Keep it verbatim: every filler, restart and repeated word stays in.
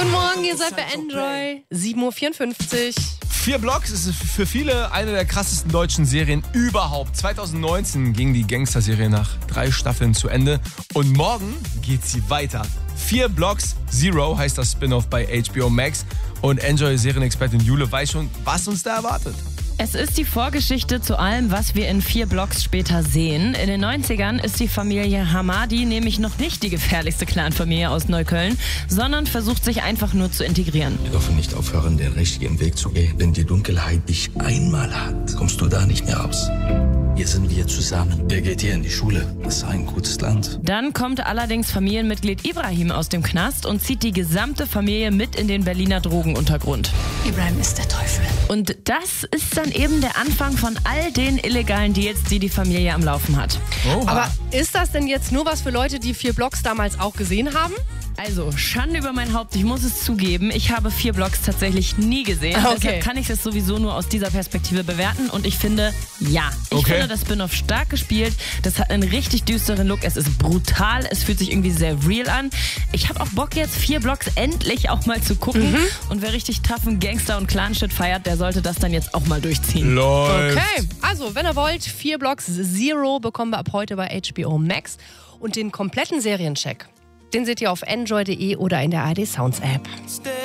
Guten Morgen, ihr seid bei Enjoy. sieben Uhr vierundfünfzig. Vier Blocks ist für viele eine der krassesten deutschen Serien überhaupt. zwanzig neunzehn ging die Gangster-Serie nach drei Staffeln zu Ende und morgen geht sie weiter. Vier Blocks Zero heißt das Spin-off bei H B O Max und Enjoy-Serienexpertin Jule weiß schon, was uns da erwartet. Es ist die Vorgeschichte zu allem, was wir in vier Blocks später sehen. In den neunzigern ist die Familie Hamadi nämlich noch nicht die gefährlichste Clanfamilie aus Neukölln, sondern versucht sich einfach nur zu integrieren. Wir dürfen nicht aufhören, den richtigen Weg zu gehen. Wenn die Dunkelheit dich einmal hat, kommst du da nicht mehr raus. Hier sind wir zusammen. Der geht hier in die Schule. Das ist ein gutes Land. Dann kommt allerdings Familienmitglied Ibrahim aus dem Knast und zieht die gesamte Familie mit in den Berliner Drogenuntergrund. Ibrahim ist der Teufel. Und das ist dann eben der Anfang von all den illegalen Deals, die die Familie am Laufen hat. Oha. Aber ist das denn jetzt nur was für Leute, die vier Blocks damals auch gesehen haben? Also, Schande über mein Haupt, ich muss es zugeben, ich habe vier Blocks tatsächlich nie gesehen. Okay. Deshalb kann ich es sowieso nur aus dieser Perspektive bewerten und ich finde, ja. Ich Okay. finde das Spin-off stark gespielt, das hat einen richtig düsteren Look, es ist brutal, es fühlt sich irgendwie sehr real an. Ich habe auch Bock jetzt, vier Blocks endlich auch mal zu gucken und wer richtig toughen Gangster- und Clan-Shit feiert, der sollte das dann jetzt auch mal durchziehen. Läuft. Okay, also wenn ihr wollt, vier Blocks Zero bekommen wir ab heute bei H B O Max und den kompletten Seriencheck, den seht ihr auf enjoy punkt de oder in der A R D Sounds App.